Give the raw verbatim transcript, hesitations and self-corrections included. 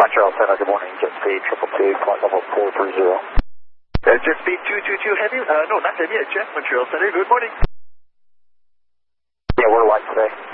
Montreal Center, good morning. Jet speed triple two, flight level four three zero. Uh, jet speed two two two heavy, uh, no, not heavy, uh, jet, Montreal Center, good morning. Yeah, we're light today.